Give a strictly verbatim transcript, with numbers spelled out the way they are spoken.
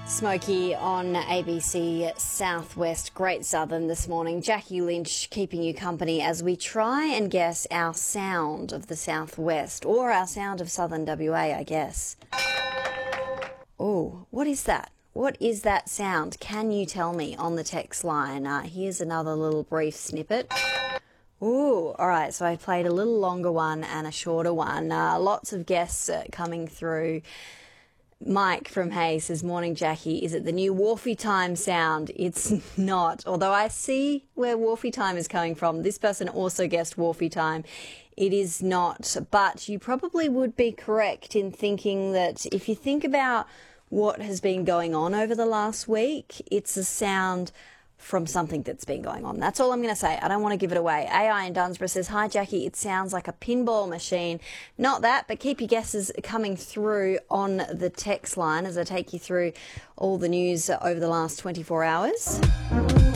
Smokey on A B C Southwest Great Southern this morning. Jackie Lynch keeping you company as we try and guess our sound of the Southwest, or our sound of Southern W A, I guess. Oh, what is that? What is that sound? Can you tell me on the text line? Uh, here's another little brief snippet. Ooh, all right, so I played a little longer one and a shorter one. Uh, lots of guests uh, coming through. Mike from Hayes says, morning, Jackie. Is it the new Wharfie Time sound? It's not, although I see where Wharfie Time is coming from. This person also guessed Wharfie Time. It is not, but you probably would be correct in thinking that if you think about what has been going on over the last week, it's a sound from something that's been going on. That's all I'm going to say. I don't want to give it away. A I in Dunsborough says, hi, Jackie, it sounds like a pinball machine. Not that, but keep your guesses coming through on the text line as I take you through all the news over the last twenty-four hours.